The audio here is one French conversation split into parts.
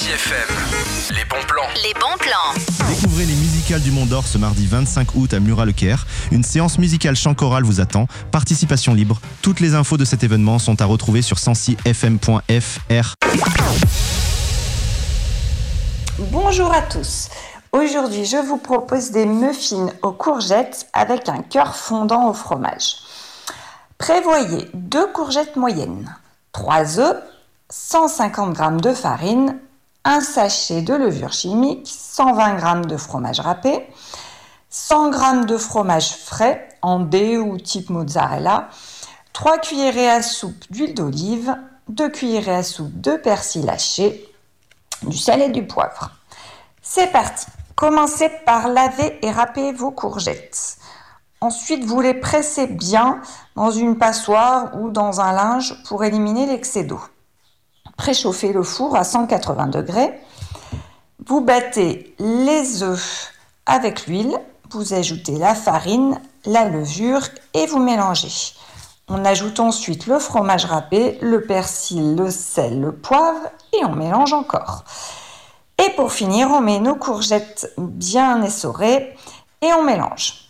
FM, les bons plans. Les bons plans. Découvrez les musicales du Mont d'Or ce mardi 25 août à Murat-le-Caire. Une séance musicale chant choral vous attend. Participation libre. Toutes les infos de cet événement sont à retrouver sur 106fm.fr. Bonjour à tous. Aujourd'hui, je vous propose des muffins aux courgettes avec un cœur fondant au fromage. Prévoyez 2 courgettes moyennes, 3 œufs, 150 g de farine, un sachet de levure chimique, 120 g de fromage râpé, 100 g de fromage frais en dés ou type mozzarella, 3 cuillerées à soupe d'huile d'olive, 2 cuillerées à soupe de persil haché, du sel et du poivre. C'est parti. Commencez par laver et râper vos courgettes. Ensuite, vous les pressez bien dans une passoire ou dans un linge pour éliminer l'excès d'eau. Préchauffez le four à 180 degrés. Vous battez les œufs avec l'huile. Vous ajoutez la farine, la levure et vous mélangez. On ajoute ensuite le fromage râpé, le persil, le sel, le poivre et on mélange encore. Et pour finir, on met nos courgettes bien essorées et on mélange.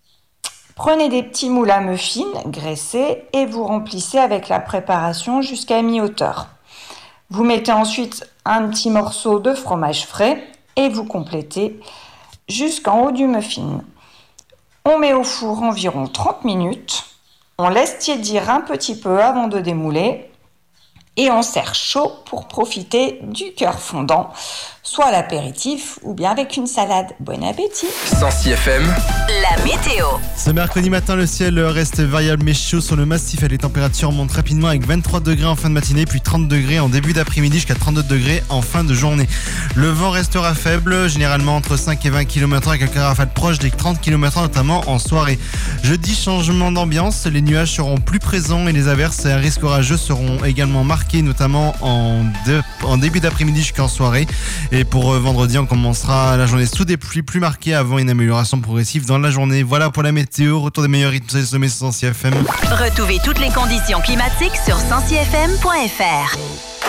Prenez des petits moules à muffins graissés et vous remplissez avec la préparation jusqu'à mi-hauteur. Vous mettez ensuite un petit morceau de fromage frais et vous complétez jusqu'en haut du muffin. On met au four environ 30 minutes. On laisse tiédir un petit peu avant de démouler et on sert chaud pour profiter du cœur fondant, soit à l'apéritif ou bien avec une salade. Bon appétit. 106 FM, la météo. Ce mercredi matin, le ciel reste variable mais chaud sur le massif et les températures montent rapidement avec 23 degrés en fin de matinée puis 30 degrés en début d'après-midi jusqu'à 32 degrés en fin de journée. Le vent restera faible, généralement entre 5 et 20 km/h avec un rafale proche des 30 km/h notamment en soirée. Jeudi, changement d'ambiance, les nuages seront plus présents et les averses et un risque orageux seront également marqués notamment en début d'après-midi jusqu'en soirée. Et pour vendredi, on commencera la journée sous des pluies plus marquées avant une amélioration progressive dans la journée. Voilà pour la météo. Retour des meilleurs rythmes sur les sommets sur 106 FM. Retrouvez toutes les conditions climatiques sur 106fm.fr.